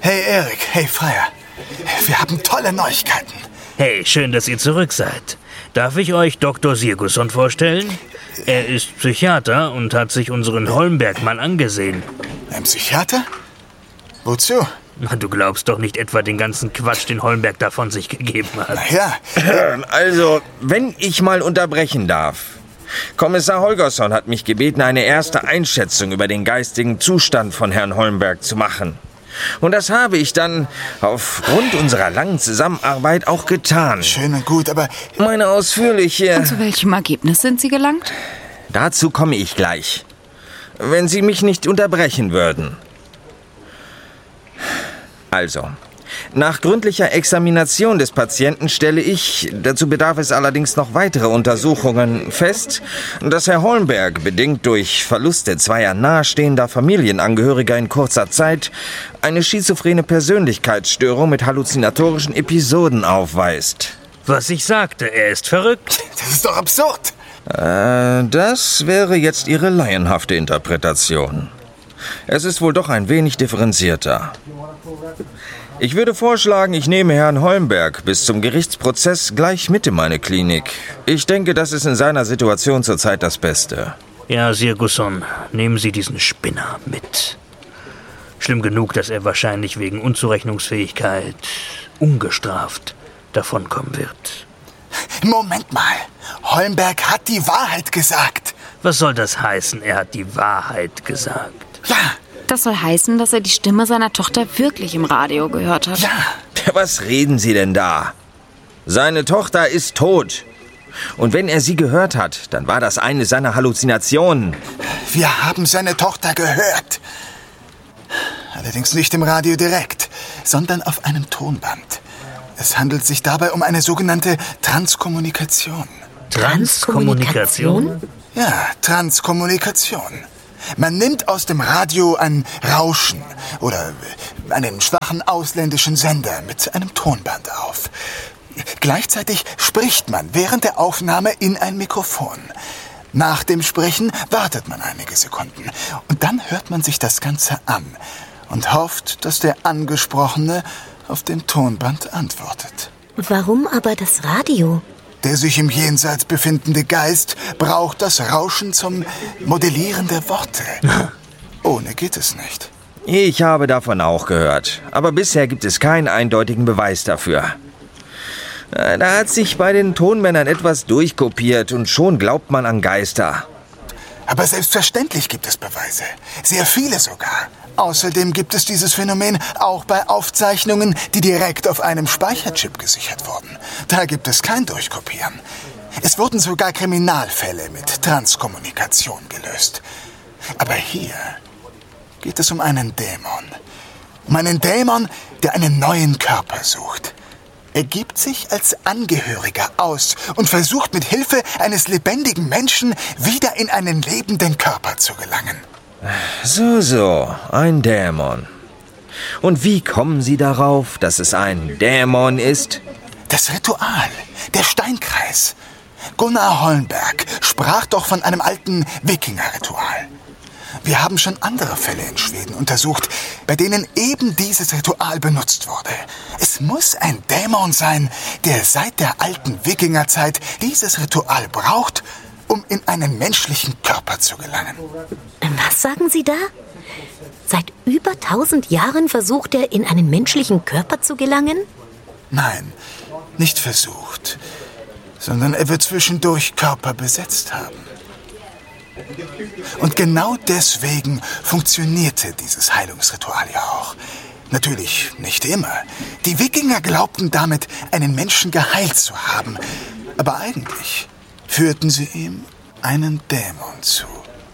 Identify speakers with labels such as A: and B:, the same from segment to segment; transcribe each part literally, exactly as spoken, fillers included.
A: Hey Erik, hey Freier. Wir haben tolle Neuigkeiten.
B: Hey, schön, dass ihr zurück seid. Darf ich euch Doktor Sirgusson vorstellen? Er ist Psychiater und hat sich unseren Holmberg mal angesehen.
A: Ein Psychiater? Wozu?
B: Du glaubst doch nicht etwa den ganzen Quatsch, den Holmberg da von sich gegeben hat.
A: Na ja.
C: Also, wenn ich mal unterbrechen darf. Kommissar Holgersson hat mich gebeten, eine erste Einschätzung über den geistigen Zustand von Herrn Holmberg zu machen. Und das habe ich dann aufgrund unserer langen Zusammenarbeit auch getan.
A: Schön und gut, aber...
C: Meine ausführliche...
D: Und zu welchem Ergebnis sind Sie gelangt?
C: Dazu komme ich gleich. Wenn Sie mich nicht unterbrechen würden. Also, nach gründlicher Examination des Patienten stelle ich, dazu bedarf es allerdings noch weitere Untersuchungen, fest, dass Herr Holmberg, bedingt durch Verluste zweier nahestehender Familienangehöriger in kurzer Zeit, eine schizophrene Persönlichkeitsstörung mit halluzinatorischen Episoden aufweist.
B: Was ich sagte, er ist verrückt.
A: Das ist doch absurd.
C: Äh, das wäre jetzt Ihre laienhafte Interpretation. Es ist wohl doch ein wenig differenzierter. Ich würde vorschlagen, ich nehme Herrn Holmberg bis zum Gerichtsprozess gleich mit in meine Klinik. Ich denke, das ist in seiner Situation zurzeit das Beste.
B: Ja, Sirgusson, nehmen Sie diesen Spinner mit. Schlimm genug, dass er wahrscheinlich wegen Unzurechnungsfähigkeit ungestraft davonkommen wird.
A: Moment mal. Holmberg hat die Wahrheit gesagt.
B: Was soll das heißen, er hat die Wahrheit gesagt?
A: Ja.
D: Das soll heißen, dass er die Stimme seiner Tochter wirklich im Radio gehört hat.
A: Ja.
C: Was reden Sie denn da? Seine Tochter ist tot. Und wenn er sie gehört hat, dann war das eine seiner Halluzinationen.
A: Wir haben seine Tochter gehört. Allerdings nicht im Radio direkt, sondern auf einem Tonband. Es handelt sich dabei um eine sogenannte Transkommunikation.
B: Transkommunikation?
A: Ja, Transkommunikation. Man nimmt aus dem Radio ein Rauschen oder einen schwachen ausländischen Sender mit einem Tonband auf. Gleichzeitig spricht man während der Aufnahme in ein Mikrofon. Nach dem Sprechen wartet man einige Sekunden und dann hört man sich das Ganze an und hofft, dass der Angesprochene auf dem Tonband antwortet.
E: Warum aber das Radio?
A: Der sich im Jenseits befindende Geist braucht das Rauschen zum Modellieren der Worte. Ohne geht es nicht.
C: Ich habe davon auch gehört, aber bisher gibt es keinen eindeutigen Beweis dafür. Da hat sich bei den Tonmännern etwas durchkopiert und schon glaubt man an Geister.
A: Aber selbstverständlich gibt es Beweise. Sehr viele sogar. Außerdem gibt es dieses Phänomen auch bei Aufzeichnungen, die direkt auf einem Speicherchip gesichert wurden. Da gibt es kein Durchkopieren. Es wurden sogar Kriminalfälle mit Transkommunikation gelöst. Aber hier geht es um einen Dämon. Um einen Dämon, der einen neuen Körper sucht. Er gibt sich als Angehöriger aus und versucht mit Hilfe eines lebendigen Menschen wieder in einen lebenden Körper zu gelangen.
C: So, so, ein Dämon. Und wie kommen Sie darauf, dass es ein Dämon ist?
A: Das Ritual, der Steinkreis. Gunnar Holmberg sprach doch von einem alten Wikinger-Ritual. Wir haben schon andere Fälle in Schweden untersucht, bei denen eben dieses Ritual benutzt wurde. Es muss ein Dämon sein, der seit der alten Wikingerzeit dieses Ritual braucht, um in einen menschlichen Körper zu gelangen.
E: Was sagen Sie da? Seit über tausend Jahren versucht er, in einen menschlichen Körper zu gelangen?
A: Nein, nicht versucht, sondern er wird zwischendurch Körper besetzt haben. Und genau deswegen funktionierte dieses Heilungsritual ja auch. Natürlich nicht immer. Die Wikinger glaubten damit, einen Menschen geheilt zu haben. Aber eigentlich führten sie ihm einen Dämon zu.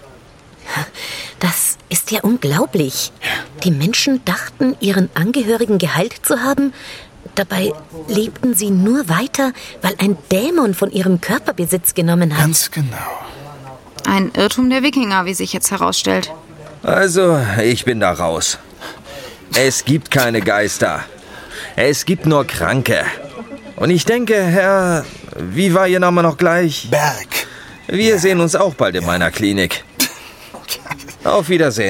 E: Das ist ja unglaublich. Die Menschen dachten, ihren Angehörigen geheilt zu haben. Dabei lebten sie nur weiter, weil ein Dämon von ihrem Körperbesitz genommen hat.
A: Ganz genau.
D: Ein Irrtum der Wikinger, wie sich jetzt herausstellt.
C: Also, ich bin da raus. Es gibt keine Geister. Es gibt nur Kranke. Und ich denke, Herr... Wie war Ihr Name noch gleich?
A: Berg.
C: Wir
A: ja.
C: sehen uns auch bald in ja. meiner Klinik. Auf Wiedersehen.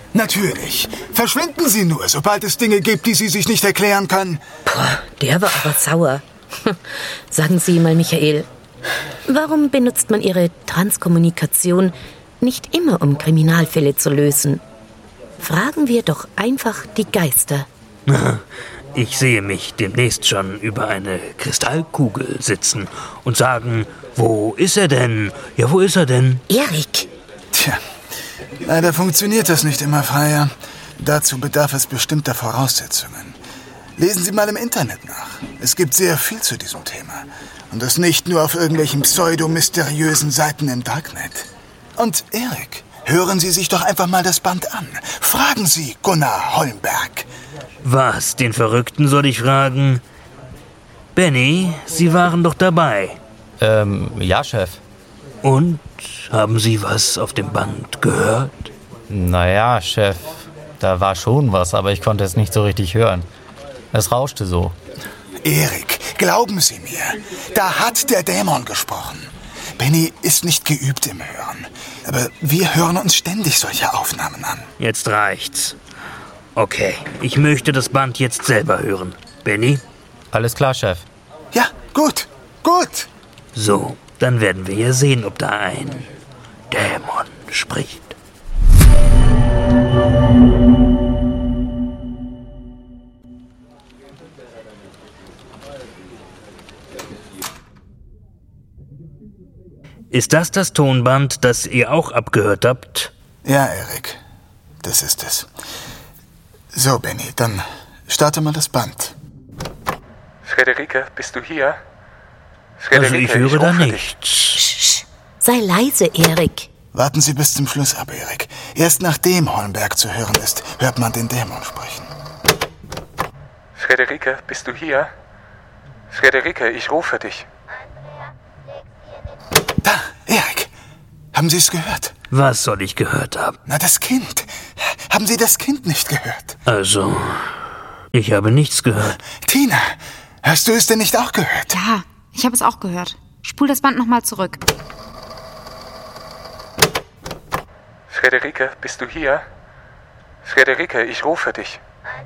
A: Natürlich. Verschwinden Sie nur, sobald es Dinge gibt, die Sie sich nicht erklären können.
E: Puh, der war aber sauer. Sagen Sie mal, Michael, warum benutzt man Ihre Transkommunikation nicht immer, um Kriminalfälle zu lösen? Fragen wir doch einfach die Geister.
B: Ich sehe mich demnächst schon über eine Kristallkugel sitzen und sagen, wo ist er denn? Ja, wo ist er denn?
E: Erik!
A: Tja, leider funktioniert das nicht immer, Freier. Dazu bedarf es bestimmter Voraussetzungen. Lesen Sie mal im Internet nach. Es gibt sehr viel zu diesem Thema. Und das nicht nur auf irgendwelchen pseudo-mysteriösen Seiten im Darknet. Und Erik, hören Sie sich doch einfach mal das Band an. Fragen Sie Gunnar Holmberg.
B: Was, den Verrückten soll ich fragen? Benny, Sie waren doch dabei.
F: Ähm, ja, Chef.
B: Und, haben Sie was auf dem Band gehört?
F: Naja, Chef, da war schon was, aber ich konnte es nicht so richtig hören. Es rauschte so.
A: Erik, glauben Sie mir, da hat der Dämon gesprochen. Benny ist nicht geübt im Hören, aber wir hören uns ständig solche Aufnahmen an.
B: Jetzt reicht's. Okay, ich möchte das Band jetzt selber hören. Benny?
F: Alles klar, Chef.
A: Ja, gut, gut.
B: So, dann werden wir ja sehen, ob da ein Dämon spricht. Ist das das Tonband, das ihr auch abgehört habt?
A: Ja, Erik, das ist es. So, Benny, dann starte mal das Band.
G: Frederike, bist du hier?
B: Also ich höre da nichts.
E: Sch, sei leise, Erik.
A: Warten Sie bis zum Schluss ab, Erik. Erst nachdem Holmberg zu hören ist, hört man den Dämon sprechen.
G: Frederike, bist du hier? Frederike, ich rufe dich.
A: Da, Erik. Haben Sie es gehört?
B: Was soll ich gehört haben?
A: Na, das Kind. Haben Sie das Kind nicht gehört?
B: Also, ich habe nichts gehört.
A: Tina, hast du es denn nicht auch gehört?
D: Ja, ich habe es auch gehört. Spul das Band nochmal zurück.
G: Frederike, bist du hier? Frederike, ich rufe dich.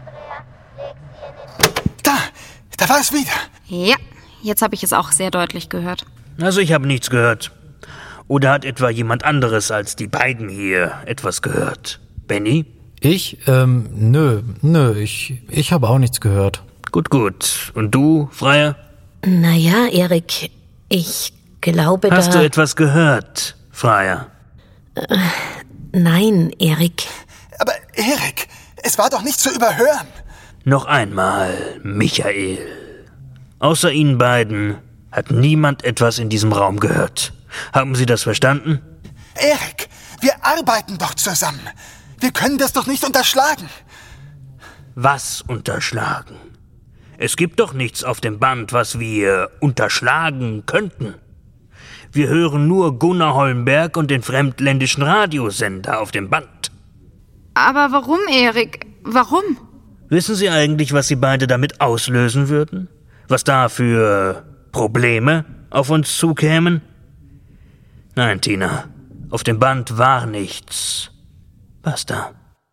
A: Da, da war es wieder.
D: Ja, jetzt habe ich es auch sehr deutlich gehört.
B: Also ich habe nichts gehört. Oder hat etwa jemand anderes als die beiden hier etwas gehört? Benny?
F: Ich? Ähm, nö, nö, ich, ich habe auch nichts gehört.
B: Gut, gut. Und du, Freier?
E: Naja, Erik, ich glaube, da...
B: Hast du etwas gehört, Freier?
E: Äh, nein, Erik.
A: Aber Erik, es war doch nicht zu überhören.
B: Noch einmal, Michael. Außer Ihnen beiden hat niemand etwas in diesem Raum gehört. Haben Sie das verstanden?
A: Erik, wir arbeiten doch zusammen. Wir können das doch nicht unterschlagen.
B: Was unterschlagen? Es gibt doch nichts auf dem Band, was wir unterschlagen könnten. Wir hören nur Gunnar Holmberg und den fremdländischen Radiosender auf dem Band.
D: Aber warum, Erik? Warum?
B: Wissen Sie eigentlich, was Sie beide damit auslösen würden? Was da für Probleme auf uns zukämen? Nein, Tina, auf dem Band war nichts. Basta.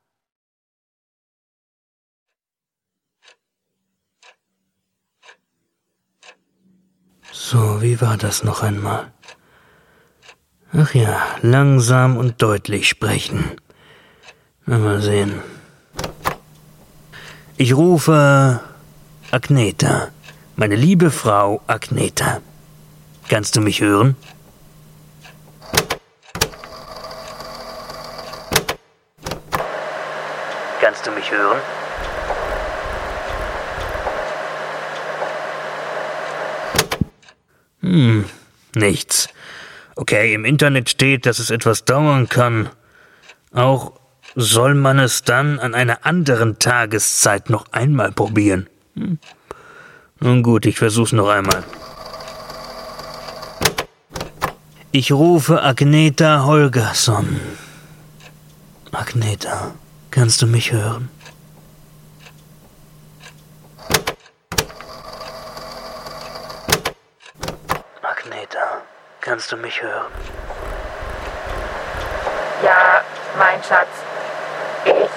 B: So, wie war das noch einmal? Ach ja, langsam und deutlich sprechen. Na, mal sehen. Ich rufe Agneta, meine liebe Frau Agneta. Kannst du mich hören? Kannst du mich hören? Hm, nichts. Okay, im Internet steht, dass es etwas dauern kann. Auch soll man es dann an einer anderen Tageszeit noch einmal probieren. Hm. Nun gut, ich versuch's noch einmal. Ich rufe Agneta Holgersson. Agneta, kannst du mich hören? Agneta, kannst du mich hören?
H: Ja, mein Schatz. Ich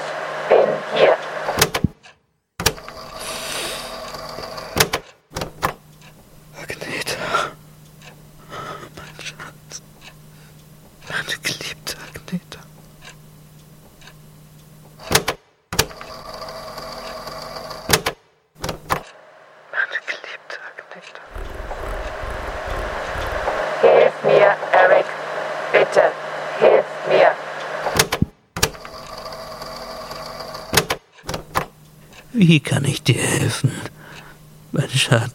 B: Wie kann ich dir helfen, mein Schatz?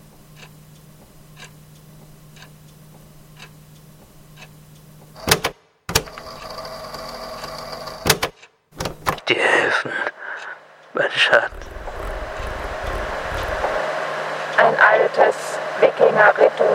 B: Dir helfen, mein Schatz.
H: Ein altes Wikinger-Ritual.